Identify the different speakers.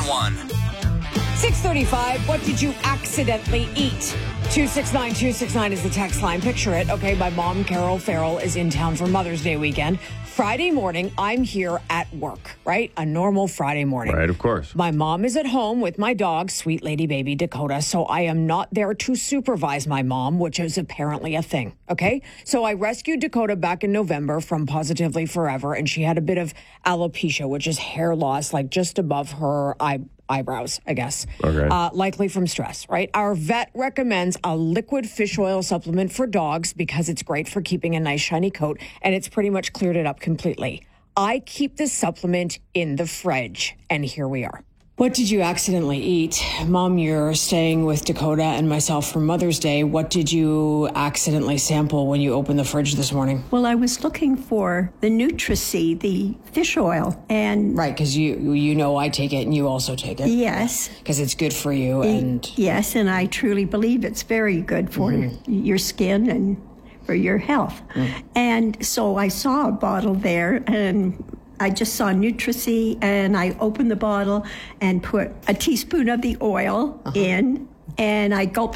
Speaker 1: 911.
Speaker 2: 6:35, what did you accidentally eat? 269-269 is the text line. Picture it. Okay, my mom, Carol Farrell, is in town for Mother's Day weekend. Friday morning, I'm here at work, right? A normal Friday morning.
Speaker 3: Right, of course.
Speaker 2: My mom is at home with my dog, sweet lady baby Dakota, so I am not there to supervise my mom, which is apparently a thing, okay? So I rescued Dakota back in November from Positively Forever, and she had a bit of alopecia, which is hair loss, like just above her eyebrows, I guess.
Speaker 3: Okay.
Speaker 2: Likely from stress, right? Our vet recommends a liquid fish oil supplement for dogs because it's great for keeping a nice shiny coat, and it's pretty much cleared it up completely. I keep this supplement in the fridge, and here we are. What did you accidentally eat? Mom, you're staying with Dakota and myself for Mother's Day. What did you accidentally sample when you opened the fridge this morning?
Speaker 4: Well, I was looking for the Nutricy, the fish oil, and...
Speaker 2: Right, because you know I take it and you also take it.
Speaker 4: Yes.
Speaker 2: Because it's good for you and...
Speaker 4: Yes, and I truly believe it's very good for your skin and for your health. And so I saw a bottle there, and I just saw Nutricy, and I opened the bottle and put a teaspoon of the oil in, and I gulped